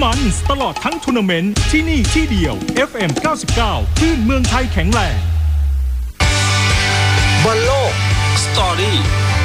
มันตลอดทั้งทัวร์นาเมนต์ที่นี่ที่เดียว FM 99 คลื่นเมืองไทยแข็งแรงบอลโลกสตอรี่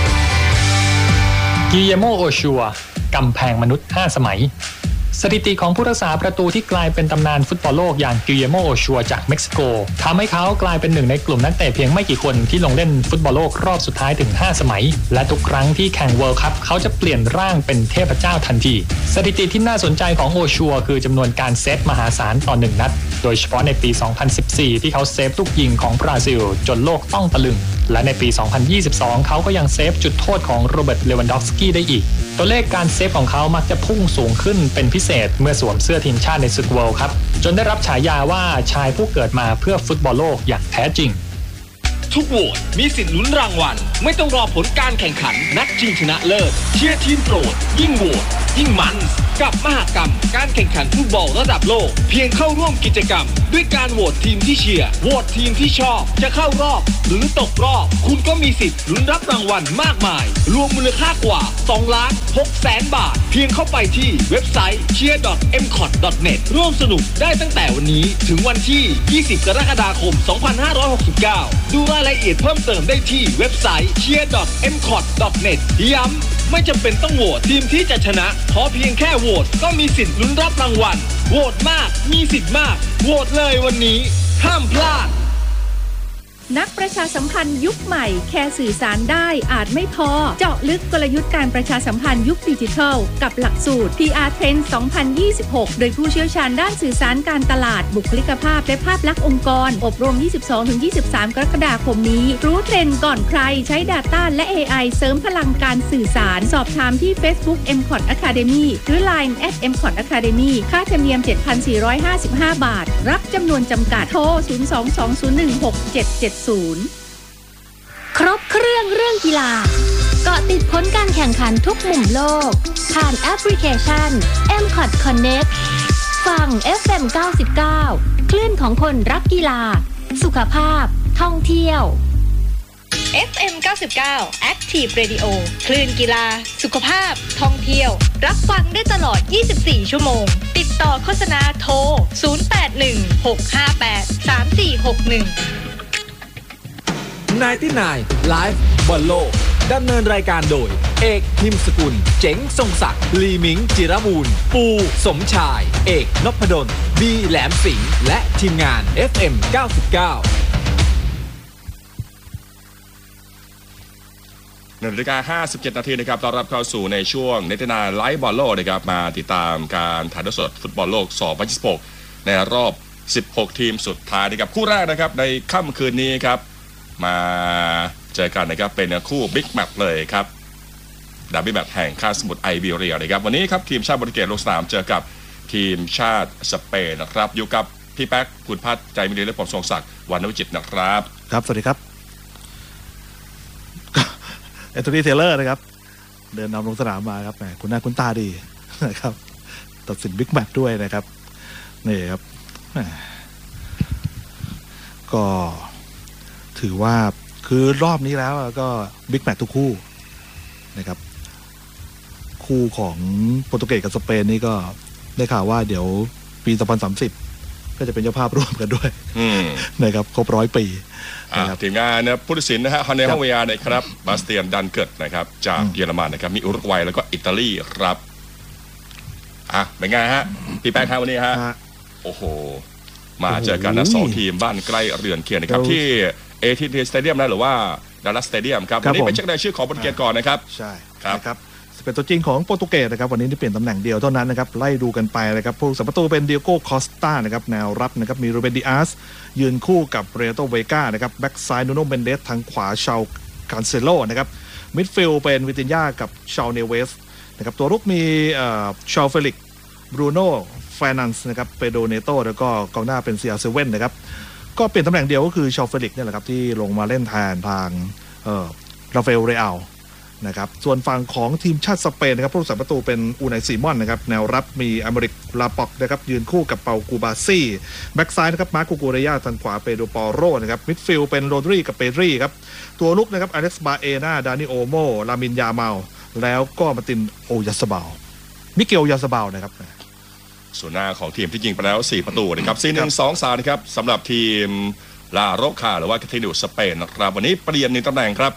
กิเยโมโอชัวกำแพงมนุษย์5สมัยสถิติของผู้รักษาประตูที่กลายเป็นตำนานฟุตบอลโลกอย่างกิเยโมโอชัวจากเม็กซิโกทำให้เขากลายเป็นหนึ่งในกลุ่มนักเตะเพียงไม่กี่คนที่ลงเล่นฟุตบอลโลกรอบสุดท้ายถึง5สมัยและทุกครั้งที่แข่งเวิลด์คัพเขาจะเปลี่ยนร่างเป็นเทพเจ้าทันทีสถิติที่น่าสนใจของโอชัวคือจำนวนการเซฟมหาศาลต่อ1นัดโดยเฉพาะในปี 2014 ที่เขาเซฟลูกยิงของบราซิลจนโลกต้องตะลึงและในปี 2022 เขาก็ยังเซฟจุดโทษของโรเบิร์ตเลวันดอฟสกี้ได้อีกตัวเลขการเซฟของเขามักจะพุ่งสูงขึ้นเป็นพิเศษเมื่อสวมเสื้อทีมชาติในศึกเวิลด์คัพจนได้รับฉายาว่าชายผู้เกิดมาเพื่อฟุตบอลโลกอย่างแท้จริงทุกโหวตมีสิทธิ์ลุ้นรางวัลไม่ต้องรอผลการแข่งขันนัดชิงชนะเลิศเชียร์ทีมโปรดยิ่งโหวตยิ่งมันกับมหกรรมการแข่งขันฟุตบอลระดับโลกเพียงเข้าร่วมกิจกรรมด้วยการโหวตทีมที่เชียร์โหวตทีมที่ชอบจะเข้ารอบหรือตกรอบคุณก็มีสิทธิ์ลุ้นรับรางวัลมากมายรวมมูลค่ากว่า 2,600,000 บาทเพียงเข้าไปที่เว็บไซต์ cheer.mcot.net ร่วมสนุกได้ตั้งแต่วันนี้ถึงวันที่ 20 กรกฎาคม 2569 ดูรายละเอียดเพิ่มเติมได้ที่เว็บไซต์ cheer.mcot.net ย้ำไม่จำเป็นต้องโหวตทีมที่จะชนะขอเพียงแค่โหวตก็มีสิทธิ์ลุ้นรับรางวัลโหวตมากมีสิทธิ์มากโหวตเลยวันนี้ห้ามพลาดนักประชาสัมพันธ์ยุคใหม่แค่สื่อสารได้อาจไม่พอเจาะลึกกลยุทธ์การประชาสัมพันธ์ยุคดิจิทัลกับหลักสูตร PR Trend 2026 โดยผู้เชี่ยวชาญด้านสื่อสารการตลาดบุคลิกภาพและภาพลักษณ์องค์กรอบรม 22-23 กรกฎาคมนี้รู้เทรนด์ก่อนใครใช้ Data และ AI เสริมพลังการสื่อสารสอบถามที่ Facebook MCOT Academy หรือ Line @MCOT Academy ค่าธรรมเนียม 7,455 บาทรับจำนวนจำกัดโทร 02-2016-770 ครบเครื่องกีฬาเกาะติดผลการแข่งขันทุกมุมโลกผ่านแอปพลิเคชัน MCOT Connect ฟัง FM 99 คลื่นของคนรักกีฬาสุขภาพท่องเที่ยว FM 99 Active Radio คลื่นกีฬาสุขภาพท่องเที่ยวรับฟังได้ตลอด 24 ชั่วโมงติดต่อโฆษณาโทร 0816583461 99 Live บอลโลกดำเนินรายการโดยเอกหิมสกุลเจ๋งทรงศักดิ์ลีมิงจิรบูรณ์ปูสมชายเอกนพดลบีแหลมสิงห์และทีมงาน FM 99 1:57 นาทีนะครับต้อนรับเข้าสู่ในช่วงเนตินาไลฟ์บอลโลกนะครับมาติดตามการถ่ายทอดสดฟุตบอลโลก 2026 ในรอบ 16 ทีมสุดท้ายนะครับคู่แรกนะครับในค่ำคืนนี้ครับมาเจอกันนะครับเป็นคู่บิ๊กแมตช์เลยครับดาร์บี้แมตช์แห่งคาบสมุทรไอเบียนะครับวันนี้ครับทีมชาติโปรตุเกสลงสนามเจอกับทีมชาติสเปนนะครับอยู่กับพี่แป๊กคุณพัฒน์ใจมิลีและผมทรงศักดิ์วรรณวิจิตรนะครับครับสวัสดีครับแอนโทนีเทเลอร์นะครับเดินนำลงสนามมาครับแหมคุณหน้าคุณตาดีนะครับตัดสินบิ๊กแมตช์ด้วยนะครับนี่ครับก็ถือว่าคือรอบนี้แล้วก็บิ๊กแมตช์ทุกคู่นะครับคู่ของโปรตุเกสกับสเปนนี่ก็ได้ข่าวว่าเดี๋ยวปี 2030 ก็จะเป็นเจ้าภาพร่วมกันด้วยนะครับครบ100 ปีทีมงานนะผู้ตัดสินนะฮะฮอนเนลเวียนะครับบาสเตียนดันเกิดนะครับจากเยอรมันนะครับมีอุรุกวัยแล้วก็อิตาลีครับเป็นไงฮะพี่แป๊กครับวันนี้ฮะโอ้โหมาเจอกันนะ2ทีมบ้านใกล้เรือนเคียงนะครับที่AT&T Stadium นะหรือว่าดัลลัสสเตเดียมครับวันนี้ไปเช็ครายชื่อของโปรตุเกสก่อนนะครับใช่ครับเป็นตัวจริงของโปรตุเกสนะครับวันนี้ที่เปลี่ยนตำแหน่งเดียวเท่านั้นนะครับไล่ดูกันไปนะครับผู้สัมประตูเป็นเดียโก้คอสตานะครับแนวรับนะครับมีรูเบนดิอาสยืนคู่กับเรโตเวก้านะครับแบ็กซ้ายนูโน่เบนเดสทางขวาชาวคานเซโลนะครับมิดฟิลด์เป็นวิตินญากับชาวเนเวสนะครับตัวรุกมีชาวเฟลิกบรูโน่แฟนันส์นะครับเปโดเนโตแล้วก็กองหน้าเป็นซีอาร์เซเว่นนะครับก็เปลี่ยนตำแหน่งเดียวก็คือชาวเฟลิกเนี่ยแหละครับที่ลงมาเล่นแทนทางราฟาเอลเรอัลนะครับส่วนฝั่งของทีมชาติสเปนนะครับผู้รักษาประตูเป็นอูไนซีมอนนะครับแนวรับมีอเมริกลาปอกนะครับยืนคู่กับเปากูบาซี่แบ็กซ้ายนะครับมาร์คูกูเรยาทางขวาเปโดปอโรนะครับมิดฟิลด์เป็นโรดรีกับเปรีครับตัวลุกนะครับอเล็กซ์บาเอนาดานิโอโมลามินยาเมาแล้วก็มาตินโอยาสบาลมิเกลยาสบาลนะครับส่วนหน้าของทีมที่ยิงไปแล้ว4ประตูนะครับ4-1-2-3นะครับสำหรับทีมลาโรคาหรือว่าคาเทนิวสเปนนะครับวันนี้เปลี่ยน1ตำแหน่งครับ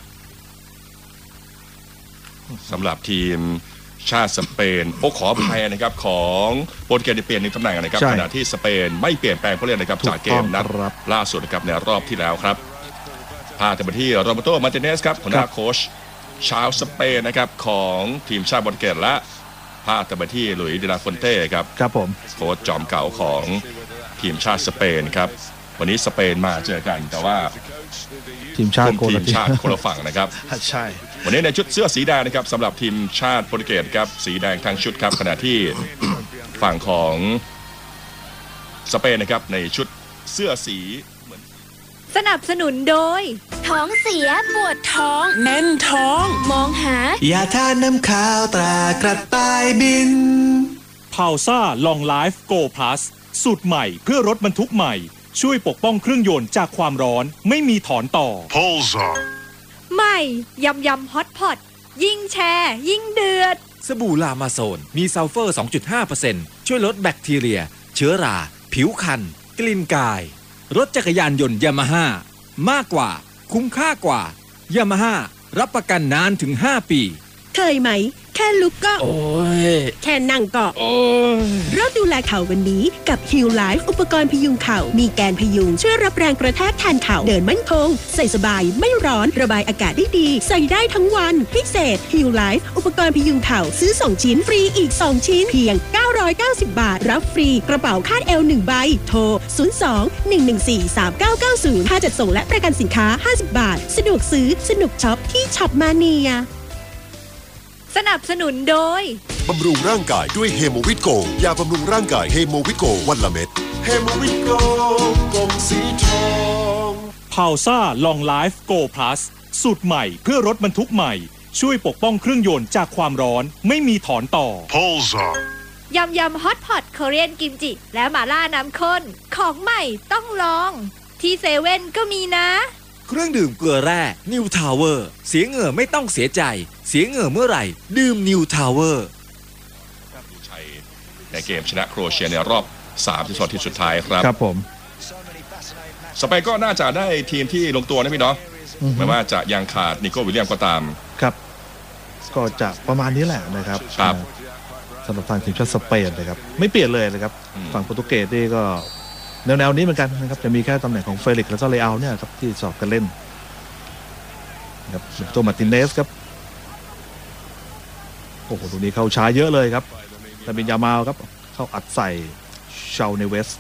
สำหรับทีมชาติสเปนขออภัยนะครับของโปรตุเกสเปลี่ยน1ตำแหน่งนะครับขณะที่สเปนไม่เปลี่ยนแปลงผู้เล่นนะครับจากเกมนัดล่าสุดนะครับในรอบที่แล้วครับพาไปที่โรเบโต มาร์ติเนสครับหัวหน้าโค้ชชาวสเปนนะครับของทีมชาติโปรตุเกสและพาไปที่หลุยส์ เดลาฟอนเต้ครับผมโค้ชจอมเก่าของทีมชาติสเปนครับวันนี้สเปนมาเจอกันแต่ว่าทีมชาติคนละฝั่งนะครับใช่วันนี้ในชุดเสื้อสีแดงนะครับสำหรับทีมชาติโปรตุเกสครับสีแดงทั้งชุดครับขณะที่ฝั่งของสเปนนะครับในชุดเสื้อสีสนับสนุนโดยท้องเสียปวดท้องแน่นท้องมองหายาทาน้ำขาวตรากระต่ายบินพาวซ่าลองไลฟ์โกลพลัสสูตรใหม่เพื่อรถบรรทุกใหม่ช่วยปกป้องเครื่องยนต์จากความร้อนไม่มีถอนต่อพาวซ่าใหม่ยำฮอตพอตยิ่งแชร์ยิ่งเดือดสบู่ลามาโซนมีซัลเฟอร์ 2.5% ช่วยลดแบคทีเรียเชื้อราผิวคันกลิ่นกายรถจักรยานยนต์ยามาฮ่ามากกว่าคุ้มค่ากว่ายามาฮ่ารับประกันนานถึง5ปีเคยไหมแค่ลุกก็โอ้ยแค่นั่งก็โอ้ยเริ่มดูแลเข่าวันนี้กับ Heal Life อุปกรณ์พยุงเข่ามีแกนพยุงช่วยรับแรงกระแทกแทนเข่าเดินมั่นคงใส่สบายไม่ร้อนระบายอากาศได้ดีใส่ได้ทั้งวันพิเศษ Heal Life อุปกรณ์พยุงเข่าซื้อ2ชิ้นฟรีอีก2ชิ้นเพียง990 บาทรับฟรีกระเป๋าคาดเอว1ใบโทร02-114-3990ค่าจัดส่งและประกันสินค้า50 บาทสะดวกซื้อสนุกช็อปที่ช็อปมาเนียสนับสนุนโดยบำรุงร่างกายด้วยเฮโมวิตโกยาบำรุงร่างกายเฮโมวิตโกวันละเม็ดเฮโมวิตโกกล่องสีทองพาวซ่าลองไลฟ์โกลพลัสสูตรใหม่เพื่อรถบรรทุกใหม่ช่วยปกป้องเครื่องยนต์จากความร้อนไม่มีถอนต่อพาวซ่ายำฮอตพอตคอเรียนกิมจิและหม่าล่าน้ำข้นของใหม่ต้องลองที่เซเว่นก็มีนะเครื่องดื่มเกลือแร่นิวทาวเวอร์เสียเหงื่อไม่ต้องเสียใจเสียเหงื่อเมื่อไหร่ดื่มนิวทาวเวอร์ชัยในเกมชนะโครเอเชียในรอบ32ทีสุดท้ายครับครับผมสเปนก็น่าจะได้ทีมที่ลงตัวนะพี่เนาะไม่ว่าจะยังขาดนิโก้วิลเลียมก็ตามครับก็จะประมาณนี้แหละนะครับสำหรับทางทีมชาติสเปนนะครับไม่เปลี่ยนเลยนะครับฝั่งโปรตุเกสนี่ก็แนวนี้เหมือนกันนะครับจะมีแค่ตำแหน่งของเฟลิกซ์แล้วก็เลอาเนี่ยครับที่สอบกันเล่นครับตัวมาร์ตินเนสครับโอ้โหตรงนี้เข้าช้าเยอะเลยครับแต่เป็นยามาลครับเข้าอัดใส่ชาวเนเวส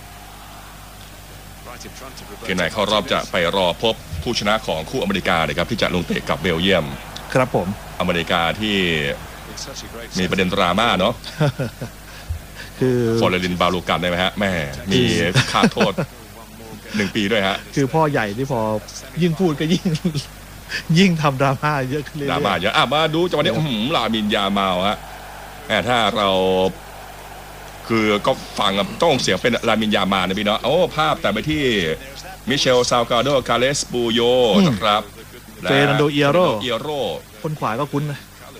เกมไหนเข้ารอบจะไปรอพบผู้ชนะของคู่อเมริกาเลยครับที่จะลงเตะกับเบลเยียมครับผมอเมริกาที่มีประเด็นดราม่าเนาะคือฟอร์เรลินบาลูกันได้ไหมฮะแม่มีค่าโทษ1 ปีด้วยฮะคือพ่อใหญ่ที่พอยิ่งพูดก็ยิ่งทำดราม่าเยอะขึ้นเลยดราม่าเยอะมาดูจังหวะนี้ลามินยามาลฮะถ้าเราคือก็ฟังต้องเสียงเป็นลามินยามาลนะพี่เนาะโอ้ภาพแต่ไปที่มิเชลซาวกาโดคาเลสปูโยนะครับเฟรนันโดเอียโรรคนขวาก็คุ้นนะ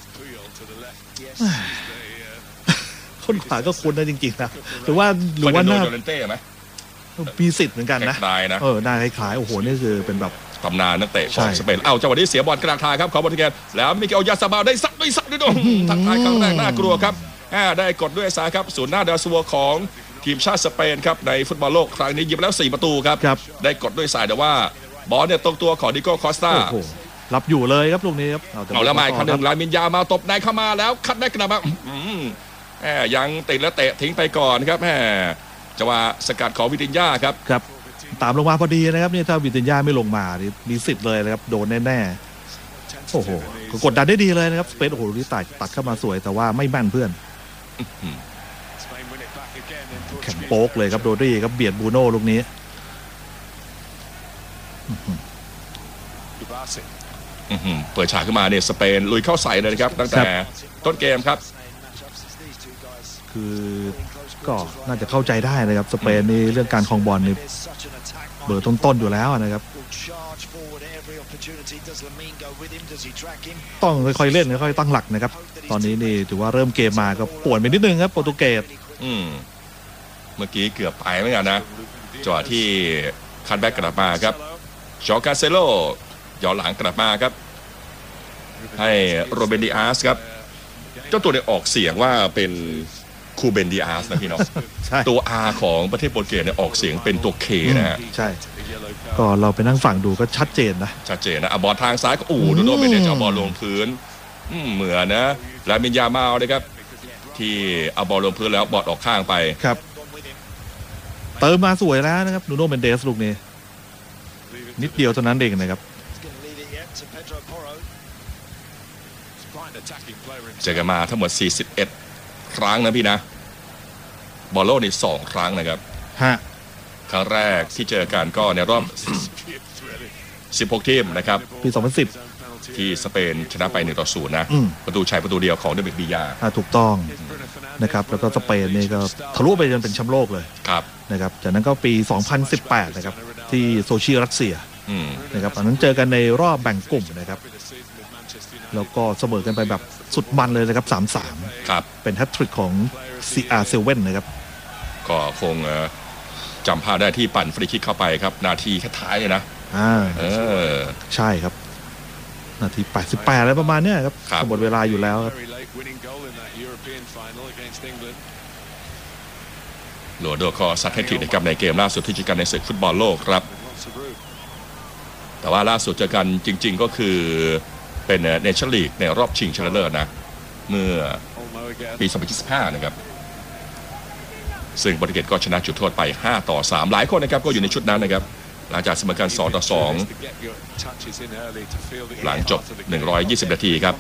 คนขวาก็คุ้นนะจริงๆนะหรือว่าหน้ามีสิทธิ์เหมือนกันนะหน้าคล้ายๆโอ้โหนี่คือเป็นแบบตำนานนักเตะของสเปนจังหวะนี้เสียบอลกลางทางครับของโปรตุเกสแล้วมิเกลยาซาบาได้ซัดด้วยทักทายครั้งแรกน่ากลัวครับได้กดด้วยซ้ายครับศูนย์หน้าเดลซัวของทีมชาติสเปนครับในฟุตบอลโลกครั้งนี้ยิงแล้ว4 ประตูครับได้กดด้วยซ้ายแต่ว่าบอลเนี่ยตรงตัวของดิโก้คอสตารับอยู่เลยครับลูกนี้ครับเอาแล้วมาอีกครั้งหนึ่งลามินยามาตบในเข้ามาแล้วคัดได้กระมายังติดแล้วเตะทิ้งไปก่อนครับจังหวะสกัดของวิตินญาครับตามลงมาพอดีนะครับนี่ถ้าวิตินญาไม่ลงมานี่มีสิทธิ์เลยนะครับโดนแน่ๆโอ้โหกดดันได้ดีเลยนะครับสเปนโอ้โหนี่ตัดเข้ามาสวยแต่ว่าไม่แม่นเพื่อนแข็งโป๊กเลยครับโดดี้ครับเบียดบูโน่ลูกนี้เปิดฉากขึ้นมาเนี่ยสเปนลุยเข้าใส่เลยครับตั้งแต่ต้นเกมครับคือก็น่าจะเข้าใจได้นะครับสเปนนี่เรื่องการครองบอลนี่เบอร์ต้นๆอยู่แล้วนะครับต้องค่อยๆเล่นค่อยๆตั้งหลักนะครับตอนนี้นี่ถือว่าเริ่มเกมมาก็ป่วนไปนิดนึงครับโปรตุเกสเมื่อกี้เกือบไปเหมือนกันนะจังหวะที่คัทแบ็กกลับมาครับจอร์กาเซโลย้อนหลังกลับมาครับให้โรเบนดิอาสครับเจ้าตัวเนี่ยออกเสียงว่าเป็นคูเบนดิอาสนะพี่น้องตัว R ของประเทศโปรตุเกสเนี่ยออกเสียงเป็นตัว K นะฮะใช่ก็เราไปนั่งฟังดูก็ชัดเจนนะบอลทางซ้ายก็ดูโดนไปเนี่ยจะเอาบอลลงพื้นเหมือนนะลามินยามาลนะครับที่เอาบอลลงพื้นแล้วบอลออกข้างไปครับเติมมาสวยแล้วนะครับนูโน่เมนเดสลูกนี้นิดเดียวเท่านั้นเองนะครับเจอกันมาทั้งหมด41ครั้งนะพี่นะบอลโลกนี่2ครั้งนะครับครั้งแรกที่เจอกันก็ในรอบ16ทีมนะครับปี2010 ที่สเปนชนะไป1-0นะประตูชัยประตูเดียวของเดวิดบียาถูกต้องนะครับแล้วก็สเปนนี่ก็ทะลุไปจนเป็นแชมป์โลกเลยนะครับจากนั้นก็ปี2018นะครับที่โซเชียลรัสเซียนะครับอันนั้นเจอกันในรอบแบ่งกลุ่มนะครับแล้วก็เสมอกันไปแบบสุดมันเลยนะครับ 3-3 ครับเป็นแฮตทริกของ CR7 นะครับก็คงจำภาพได้ที่ปั่นฟรีคิกเข้าไปครับนาทีท้ายเลยนะใช่ครับนาที88อะไรประมาณเนี้ยครับหมดเวลาอยู่แล้วครับโรนัลโดก็ซัดแฮตทริกนะครับในเกมล่าสุดที่เจอกันในศึกฟุตบอลโลกครับแต่ว่าล่าสุดเจอกันจริงๆก็คือเป็นเนชั่นลีกในรอบชิงชนะเลิศนะเมื่อปี2025นะครับซึ่งโปรตุเกสก็ชนะจุดโทษไป5-3หลายคนนะครับก็อยู่ในชุดนั้นนะครับหลังจากเสมอกัน2-2หลังจบ120นาทีครับ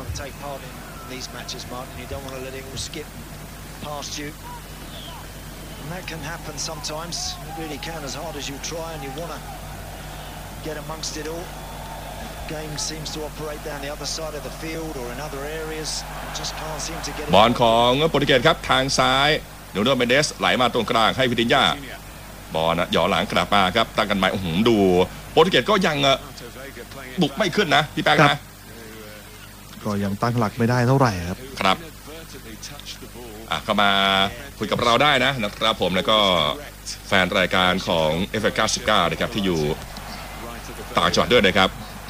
บอลของโปรตุเกสครับทางซ้ายนูโน่เมนเดสไหลมาตรงกลางให้วิตินญาบอลย่อหลังกลับมาครับตั้งกันใหม่ดูโปรตุเกสก็ยังบุกไม่ขึ้นนะพี่แป๊กนะก็ยังตั้งหลักไม่ได้เท่าไหร่ครับเข้ามาคุยกับเราได้นะครับผมแล้วก็แฟนรายการของ F99 นะครับที่อยู่ต่างจังหวัดด้วยนะครับ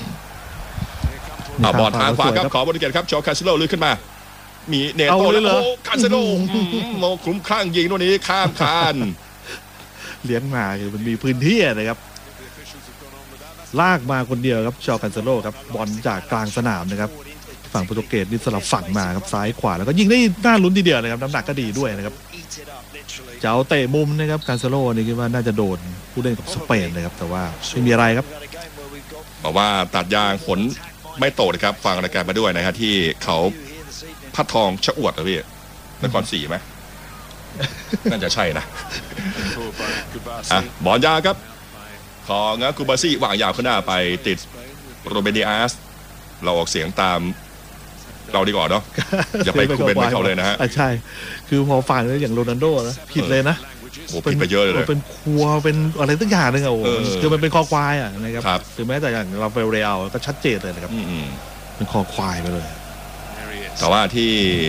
บอลทางขวาครับขอโปรตุเกสครับโชว์คาซิโลลื่นขึ้นมามีเนโต้แล้วคาซิโลโมคลุ้มคลั่งยิงตัวนี้ข้ามคานเลี้ยงมาคือมันมีพื้นที่นะครับลากมาคนเดียวครับโชว์คาซิโลครับบอลจากกลางสนามนะครับฝั่งโปรตุเกสนี่สลับฝั่งมาครับซ้ายขวาแล้วก็ยิงได้น่าลุ้นทีเดียวนะครับน้ำหนักก็ดีด้วยนะครับจะเอาเตะมุมนะครับคาซิโลนี่คิดว่าน่าจะโดนผู้เล่นกับสเปนเลยครับแต่ว่าไม่มีอะไรครับบอกว่าตัดยางฝนไม่โตนะครับฟังรายการมาด้วยนะครับที่เขาพัดทองชะอวดเหรอพี่นครศรีไหมน่าจะใช่นะบอลยาวครับของกูบาซี่วางยาวขึ้นหน้าไปติดโรเบนดิอาสเราออกเสียงตามเราดีกว่าเนาะอย่าไปคูเบนไปเขาเลยนะฮะใช่คือพอฟังแล้วอย่างโรนัลโดนะผิดเลยนะผิดไปเยอะเลยเป็นครัวเป็นอะไรตั้งอย่างนึงโอ้คือมันเป็นคอควายนะครับคือแม้แต่อย่างเราเฟลเรียลก็ชัดเจนเลยนะครับเป็นคอควายไปเลยแต่ว่าที่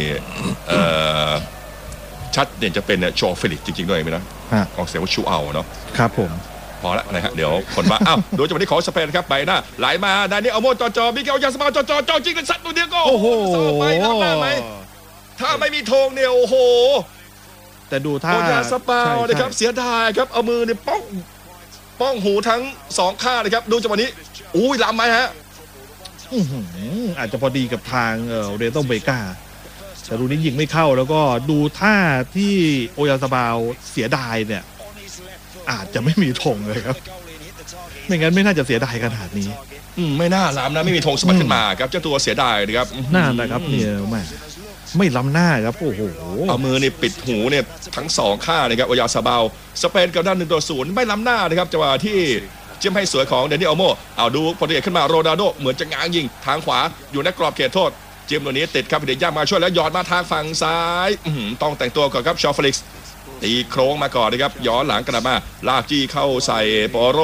ชัดเด่นจะเป็นโชว์เฟลิกจริงๆด้วยไหมนะออกเสียงว่าชูเอาเนาะครับผมพอแล้วนะฮะเดี๋ยวคนว่าดูจังหวะนี้ของสเปนครับไปหน้าไหลมาดานิเอลโมจ่อมิเกลยาสมาจ่อจริงกันสัตว์ตัวเดียวก็โอ้โหไปรับได้ไหมถ้าไม่มีธงเนี่ยโอ้โหแต่ดูท่ายาสปานะครับเสียดายครับเอามือเนี่ยป้องหูทั้ง2ข้างเลยครับดูจังหวะนี้อุ้ยล้ำไหมฮะอาจจะพอดีกับทางเรโตเบกาแต่ดูนี้ยิงไม่เข้าแล้วก็ดูท่าที่โอยาซาบาวเสียดายเนี่ยอาจจะไม่มีธงเลยครับไม่งั้นไม่น่าจะเสียดายขนาดนี้ไม่น่าล้ำนะไม่มีธงสมัครขึ้นมาครับเจ้าตัวเสียดายนะครับน่านะครับเนี่ยไม่ล้ำหน้าครับโอ้โหเอามือนี่ปิดหูเนี่ยทั้ง2ข้างเลยครับโอยาซาบาวสเปนกับด้าน1-0ไม่ล้ำหน้านะครับจังหวะที่เจิ้มให้สวยของเดนิเอลโมเอาดูโปรตุเกสขึ้นมาโรนัลโดเหมือนจะง้างยิงทางขวาอยู่ในกรอบเขตโทษเจิ้มตัวนี้ติดครับเดี๋ยวย่ามาช่วยแล้วหยอดมาทางฝั่งซ้ายต้องแต่งตัวก่อนครับชอฟลิกซ์ตีโค้งมาก่อนนะครับย้อนหลังกลับมาลากจี้เข้าใส่ปอโร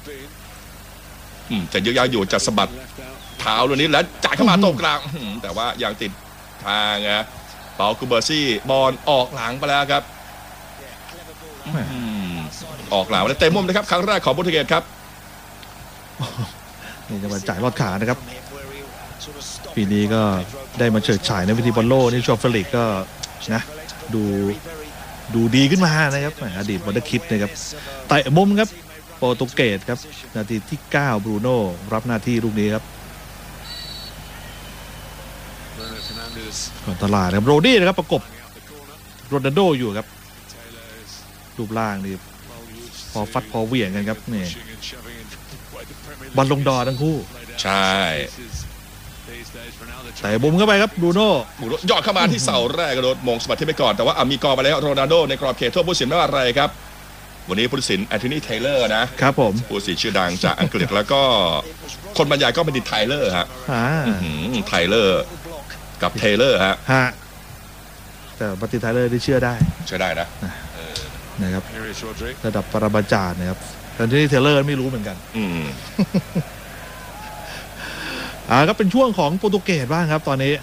จะยึกยักอยู่จะสะบัดเท้าตัวนี้แล้วจ่ายเข้ามาตรงกลางแต่ว่ายังติดทางเปาคูเบอร์ซี่บอลออกหลังไปแล้วครับออกหลังมาเต็มมุมนะครับครั้งแรกของโปรตุเกสครับนี่จะมาจ่ายลอดขานะครับปีนี้ก็ได้มาเฉิดฉายในเวทีบอลโลกนี่ชอเฟลิกก็นะดูดีขึ้นมานะครับอดีตวันเดอร์คิดนะครับเตะมุมครับโปรตุเกสครับนาทีที่9บรูโน่รับหน้าที่ลูกนี้ครับก่อนตลาดครับโรดี้นะครับประกบโรนัลโดอยู่ครับรูปร่างนี่พอฟัดพอเหวี่ยงกันครับนี่บอลลงดอทั้งคู่ใช่แต่บุมเข้าไปครับบรูโน่ยอดเข้ามาที่เสาแรกกระโดดมงสมัติที่ไปก่อนแต่ว่ามีกอมาแล้วโรนัลโดในกรอบเขตโทษผู้ตัดสินไม่ว่าอะไรครับวันนี้ผู้ตัดสินแอนโทนีไทเลอร์นะครับผมผู้ตัดสินชื่อดังจากอังกฤษแล้วก็คนบรรยายก็เป็นดิไทเลอร์ฮะไทเลอร์กับเทเลอร์ฮะแต่ปฏิไทเลอร์ที่เชื่อได้นะครับระดับปรมาจารย์นะครับแต่ที่เทเลอร์ไม่รู้เหมือนกันก็เป็นช่วงของโปรตุเกสบ้างครับตอนนี้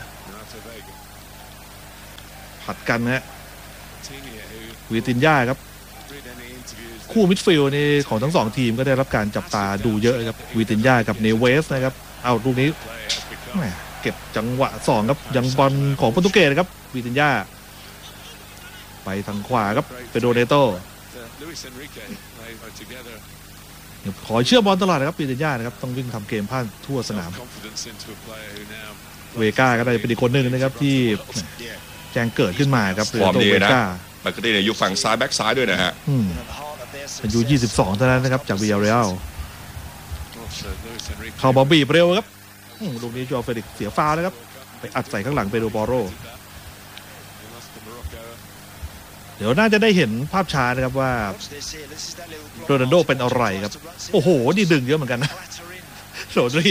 ผัดกันนะวิตินญ่าครับคู่มิดฟิลด์นี่ของทั้ง2ทีมก็ได้รับการจับตาดูเยอะครับวิตินญ่ากับเนเวสนะครับเอาลูกนี้เก็บจังหวะ2ครับยังบอลของโปรตุเกสครับวิตินญ่าไปทางขวาครับเปโดรเนโตขอเชื่อบอลตลอดนะครับวิตินญ่านะครับต้องวิ่งทำเกมผ่านทั่วสนามเวก้าก็ได้เป็นอีกคนหนึ่งนะครับที่แจ้งเกิดขึ้นมาครับฟอร์มดีนะปกติเนี่ยอยู่ฝั่งซ้ายแบ็กซ้ายด้วยนะฮะอายุ22เท่านั้นนะครับจากวิยาเรอัลเข้าบอลบีบเร็วครับลูกนี้จอเฟลิกเสียฟาวแล้วครับไปอัดใส่ข้างหลังเปโดรปอโรเดี๋ยวน่าจะได้เห็นภาพช้านะครับว่าโรนัลโดเป็นอะไรครับโอ้โหนี่ดึงเยอะเหมือนกันนะโรดรี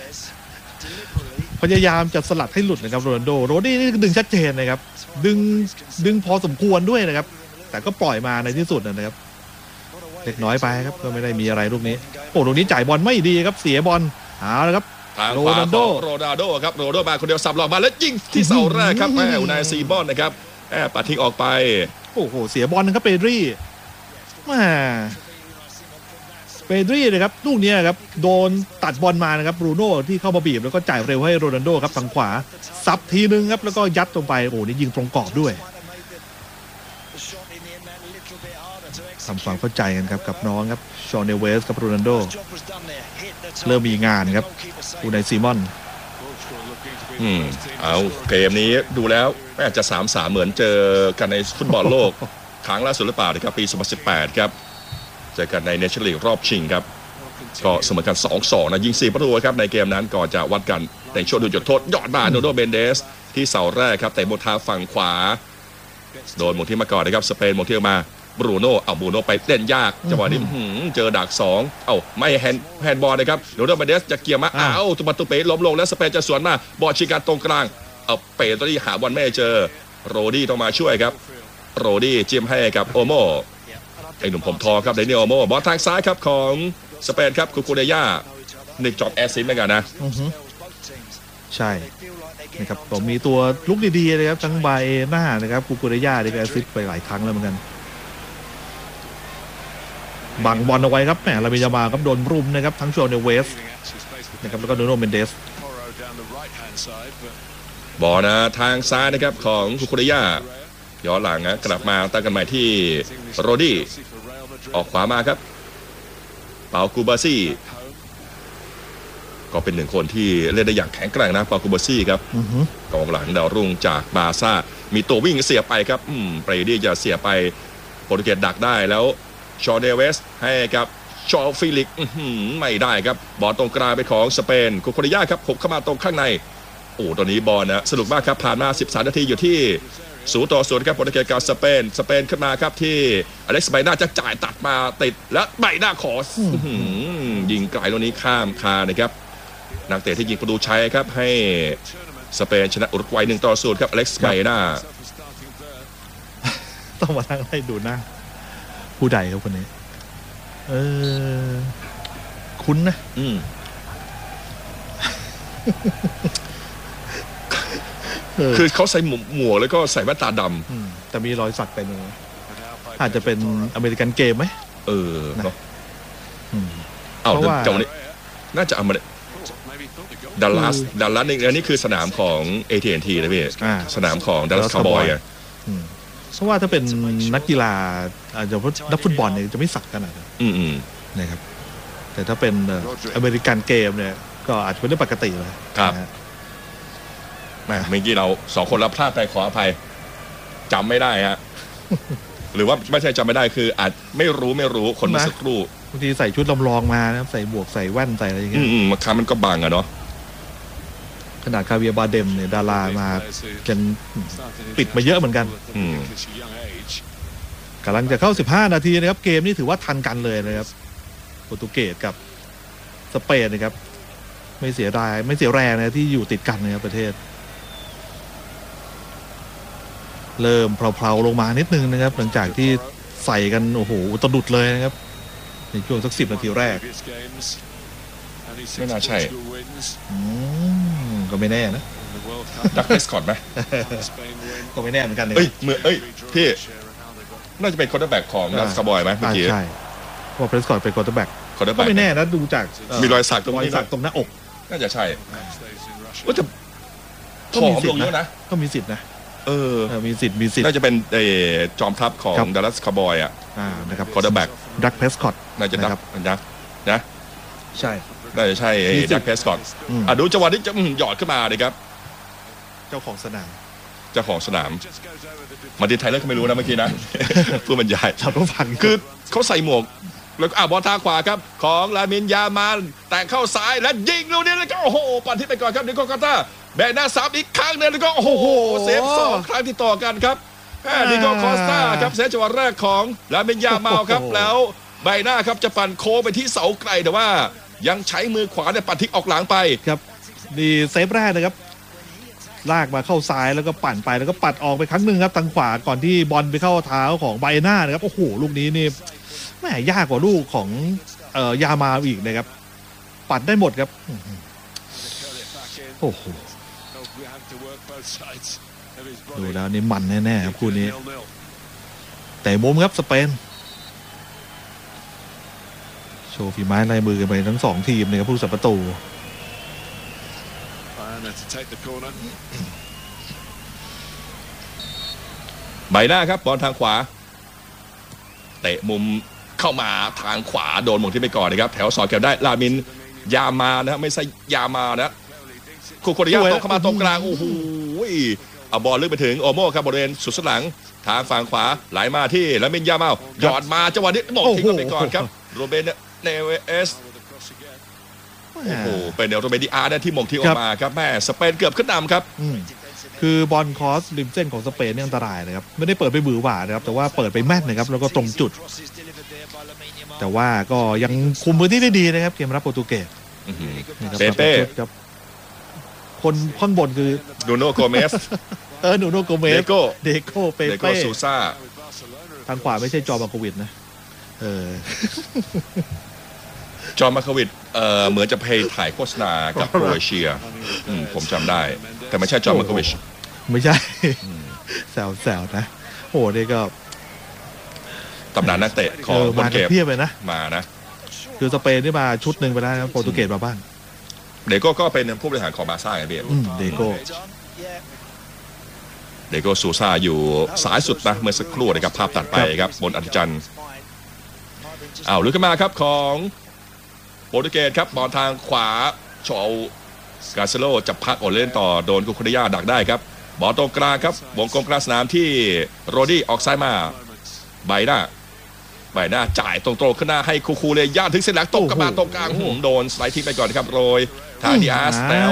พยายามจะสลัดให้หลุดนะครับโรนัลโดนี่ดึงชัดเจนนะครับดึงพอสมควรด้วยนะครับแต่ก็ปล่อยมาในที่สุดนะครับเล็กน้อยไปครับก็ไม่ได้มีอะไรลูกนี้โอ้ลูกนี้จ่ายบอลไม่ดีครับเสียบอลหาแล้วครับโรนัลโดครับโรนัลโดมาคนเดียวสับหลอกมาแล้วยิงที่เสาแรกครับแม่อุนายซีบอลนะครับปัดทิ้งออกไปโอ้โหเสียบอลนะครับเปดรี่นะครับลูกนี้ครับโดนตัดบอลมานะครับบรูโน่ที่เข้ามาบีบแล้วก็จ่ายเร็วให้โรนัลโดครับทางขวาซับทีนึงครับแล้วก็ยัดลงไปโอ้นี่ยิงตรงกรอบด้วยทำความเข้าใจกันครับกับน้องครับชอนเนเวสกับโรนัลโดเริ่มมีงานครับอูไนซีมอนเอาเกมนี้ดูแล้วแม่จะ 3-3 เหมือนเจอกันในฟุตบอลโลกครั้งล่าสุดหรือเปล่านะครับปี2018ครับเจอกันในเนชั่นลีกรอบชิงครับก็เสมอกัน 2-2 นะยิง4 ประตูครับในเกมนั้นก่อนจะวัดกันในช่วงดูจุดโทษยอดมาโนโดเบนเดสที่เสาแรกครับแต่บนทางฝั่งขวาโดนหมงที่มาก่อนนะครับสเปนหมงที่มาบรูโน่ไปเล่นยากจังหวะนี้เจอดัก2ไม่แฮนด์บอลนะครับโนโดเบนเดสจะเกี่ยวมาตุบัตตุเป๋ล้มลงแล้วสเปนจะสวนมาบอลชิการตรงกลางเป๋ตอนนี้หาบอลไม่เจอโรดี้ต้องมาช่วยครับโรดี้จิ้มให้กับโอโมไอ้หนุ่มผมทองครับเดนิโอโมบอลทางซ้ายครับของสเปนครับคูคูเดย่านิกจอบแอซิสเหมือนกันนะใช่นะครับผมมีตัวลุกดีๆเลยครับทั้งใบหน้านะครับคูคูเดย่าได้แอซิสไปหลายครั้งแล้วเหมือนกันบังบอลเอาไว้ครับแหมลามิยามาครับโดนรุมนะครับทั้งชอนเนเวสนะครับแล้วก็โนโนเมนเดสบอลนะทางซ้ายนะครับของคูคูเดย่าย้อนหลังนะกลับมาตั้งกันใหม่ที่โรดี้ออกขวามาครับเปากูบาซี่ก็เป็นหนึ่งคนที่เล่นได้อย่างแข็งแกร่งนะเปากูบาซี่ครับกองหลังดาวรุ่งจากบาซ่ามีตัววิ่งเสียไปครับเปรดี้จะเสียไปโปรตุเกสดักได้แล้วชอเดเวสให้กับชอฟิลิกไม่ได้ครับบอลตรงกลางไปของสเปนคูโคเดย่าครับหกเข้ามาตรงข้างในตอนนี้บอลนะสนุกมากครับผ่านมา13 นาทีอยู่ที่0-0ครับโปรตุเกสกับสเปนขึ้นมาครับที่อเล็กซ์ไบน่าจะจ่ายตัดมาติดและไบน่าขอยิงไกลตรงนี้ข้ามคานะครับนักเตะที่ยิงประตูชัยครับให้สเปนชนะอุรุกวัย1-0ครับอเล็กซ์ไบน่าต้องมานั่งให้ดูหน้าผู้ใดครับคนนี้คุ้นนะคือเขาใส่หมวกแล้วก็ใส่แว่นตาดำแต่มีรอยสักเป็นอาจจะเป็นอเมริกันเกมไหมเนาะเพราะว่าเจ้านี้น่าจะเอามาดัลลัสนี่คือสนามของ AT&T นะพี่สนามของดัลลัสคาวบอยเพราะว่าถ้าเป็นนักกีฬาอาจจะนักฟุตบอลเนี่ยจะไม่สักขนาดนั้นนะครับแต่ถ้าเป็นอเมริกันเกมเนี่ยก็อาจจะเป็นเรื่องปกติเลยครับเมื่อกี้เรา2คนรับพลาดไปขออภัยจำไม่ได้ฮะ หรือว่าไม่ใช่จำไม่ได้คืออาจไม่รู้คนเมื่อสักครู่บางทีใส่ชุดลำลองมานะใส่บวกใส่แว่นใส่อะไรอย่างเงี้ยบางครั้งมันก็บังอะเนาะขนาดคาเวียบาเดมเนี่ยดารามากันปิดมาเยอะเหมือนกันกำลังจะเข้า15นาทีนะครับเกมนี้ถือว่าทันกันเลยนะครับโปรตุเกสกับสเปนนะครับไม่เสียแรงนะที่อยู่ติดกันนะครับประเทศเริ่มเพลาๆลงมานิดนึงนะครับหลังจากที่ใส่กันโอ้โหตะดุดเลยนะครับในช่วงสัก10นาทีแรกไม่น่าใช่ก็ไม่แน่นะดักเพสคอตไหมก็ไม่แน่เหมือนกันเลยพี่น่าจะเป็นคอร์เตอร์แบ็กของดัสคาร์บอยไหมเมื่อกี้ใช่เพราะเพสคอตเป็นคอร์เตอร์แบ็กก็ไม่แน่นะดูจากมีรอยสักตรงหน้าอกน่าจะใช่ว่าจะผอมลงเยอะนะก็มีสิทธิ์นะมีสิทธิ์น่าจะเป็นจอมทัพของดัลลัสคาร์บอยนะครับคอร์เตอร์แบ็กดักเพสคอตน่าจะดักนะใช่น่าจะใช่ดักเพสคอตดูจังหวะที่จะหยอดขึ้นมาเลยครับเจ้าของสนามมาดินไทยแล้วก็ไม่รู้นะเมื่อกี้นะเพื่อบรรยายเราต้องฟังคือเขาใส่หมวกแล้วก็บอลทางขวาครับของลามินยามาลแต่เข้าซ้ายและยิงลูกนี้แล้วก็โอ้โหปั่นที่ไปก่อนครับดิโก้กาตาแบกหน้าซ้ำอีกครั้งนึงแล้วก็โอ้โหเซฟ2ครั้งที่ต่อกันครับดิโก้คอสตาครับเซฟจังหวะแรกของลามินยามาลครับแล้วใบหน้าครับจะปั่นโค้งไปที่เสาไกลแต่ว่ายังใช้มือขวาเนี่ยปั่นทิกออกหลังไปครับนี่เซฟแรกนะครับลากมาเข้าซ้ายแล้วก็ปั่นไปแล้วก็ปัดออกไปครั้งหนึ่งครับทางขวาก่อนที่บอลไปเข้าเท้าของไบน่านะครับโอ้โหลูกนี้นี่แม่ยากกว่าลูกของยามาอีกนะครับปัดได้หมดครับโอ้โหดูแล้วนี่มันแน่ๆครับคู่นี้แต่มุมครับสเปนโชว์ฝีไม้ลายมือกันไปทั้ง2ทีมนะครับผู้สับประตูใบหน้าครับบอลทางขวาเตะมุมเข้ามาทางขวาโดนหม่งที่ไปก่อนนะครับแถวสอดแกได้ลามินยามานะไม่ใช่ยามานะคูโคริยาตกเข้ามาตรงกลางโอ้โหเอาบอลลึกไปถึงโอโม่ครับบริเวณสุดหลังทางฝั่งขวาไหลมาที่ลามินยามาหยอดมาจังหวะนี้หม่งทิ้งไปก่อนครับโรเบนเนเวสโอ้โหเป็นโรเบนดิอาร์ได้ที่หม่งทิ้งออกมาครับแม่สเปนเกือบขึ้นนำครับคือบอลคอสริมเส้นของสเปนนี่อันตรายนะครับไม่ได้เปิดไปบือหวานะครับแต่ว่าเปิดไปแม่นนะครับแล้วก็ตรงจุดแต่ว่าก็ยังคุมพื้นที่ได้ดีนะครับเกมรับโปรตุเกสเปเป้คนข้างบนคือนูโน่โกเมสนูโน่โกเมสเดโก้เปเป้ซูซ่าทางขวาไม่ใช่จอร์มาโควิดนะจอร์มาโควิดเหมือนจะไปถ่ายโฆษณากับโครเอเชียผมจำได้แต่ไม่ใช่จอร์มาโควิชไม่ใช่แซวนะโอ้นี่ก็ตำนานนักเตะของโปรตุเกสเพียบเลยนะมานะคือสเปนนี่มาชุดหนึ่งไปแล้วโปรตุเกสมาบ้างเดโก้ก็เป็นผู้บริหารของบาร์ซ่าไงเบียร์เดโก้ซูซ่าอยู่สายสุดนะเมื่อสักครู่นะครับภาพตัดไปครับบนอัศจรรย์ลุกขึ้นมาครับของโปรตุเกสครับบอลทางขวาชอลกาเซโลจับพักออกเล่นต่อโดนกุคริยาดักได้ครับบอลตรงกลางครับวงกลมกลางสนามที่โรดี้ออกซ้ายมาใบหน้าจ่ายตรงๆขึ้นหน้าให้คูเลยย่านถึงเส้นหลังตกกลับมาตรงกลางโดนสไลด์ทิ้งไปก่อนครับโรยทางดิอาสแล้ว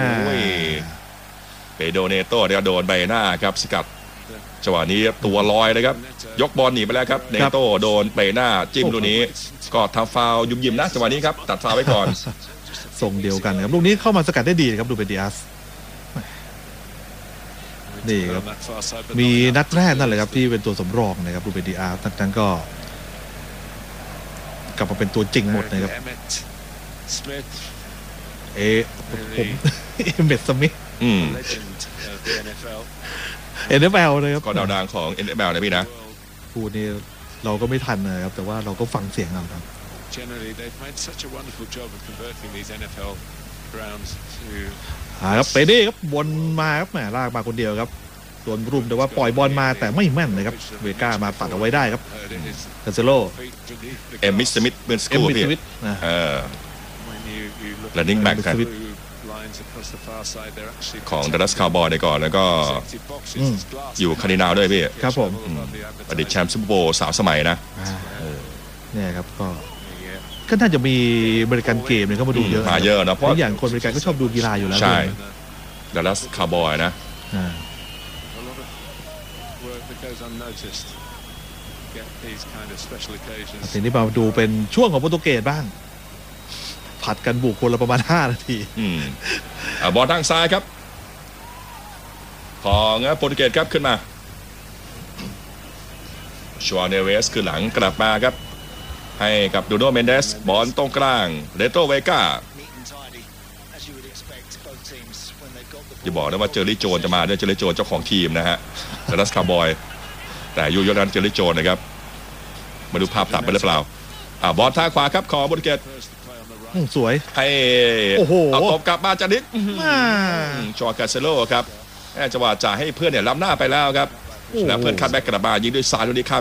เปโดเนโต้เดี๋ยวโดนใบหน้าครับสกัดจังหวะนี้ตัวลอยเลยครับยกบอลหนีไปแล้วครับเนโต้โดนใบหน้าจิ้มลูกนี้ก็ทำฟาวล์ยุ่มยิ้มนะจังหวะนี้ครับตัดฟาวล์ไว้ก่อนส่งเดียวกันครับลูกนี้เข้ามาสกัดได้ดีครับดูเปดิอาสนี่ครับมีนัดแรกนั่นแหละครับที่เป็นตัวสำรองนะครับดูเปดิอาสนั้นก็กลับมาเป็นตัวจริงหมดนะครับผมเมดสมิธNFL เลยครับก็ดาวดังของ NFL นะพี่นะคู่นี้เราก็ไม่ทันนะครับแต่ว่าเราก็ฟังเสียงเอาครับ Generally, they've made such a wonderful job of converting these NFL grounds to ครับเปเด้ครับวนมาครับแหมลากมาคนเดียวครับโดนรุมแต่ว่าปล่อยบอลมาแต่ไม่แม่นเลยครับเวก้ามาตัดเอาไว้ได้ครับคาเซโลเอมมิสมิธเมื่อสักคเอ็มรู่มิพี่สวิตนะ running back กัน lines across the far side. They're actually ของดัลลัสคาวบอยในก่อนแล้วก็อยู่คาร์ดินาลด้วยพี่ครับผมอดีตแชมป์ซุปเปอร์โบว์3 สมัยนะเนี่ยครับก็น่าจะมีบริการเกมเนี่ยเข้ามาดูเยอะมาเยอะนะเพราะอย่างคนบริการก็ชอบดูกีฬาอยู่แล้วใช่ดัลลัสคาวบอยนะ a lot of work that goes unnoticed. Get these kind of special occasions. ทีนี้มาดูเป็นช่วงของโปรตุเกสบ้างผัดกันบุกคนละประมาณ5 นาทีบอลทางซ้ายครับของโปรตุเกสครับขึ้นมาชัวเนเวสคือหลังกลับมาครับให้กับดูโนเมนเดสบอลตรงกลางเรโตเวก้าอย่าบอกนะว่าเจอรี่โจนจะมาด้วยเจอรี่โจนเจ้าของทีมนะฮะดัลลัสคาวบอยแต่ยุยนั้นเจอรี่โจนนะครับมาดูภาพตัดไปหรือเปล่าบอลทางขวาครับของโปรตุเกสสวยให้เอาตบกลับมาจานิดจอร์กาเซโลครับจังหวะจ่ายให้เพื่อนเนี่ยล้ำหน้าไปแล้วครับแล้วเพื่อนคัดแบ็กกลับมายิงด้วยซ้ายลูกนี้ข้าม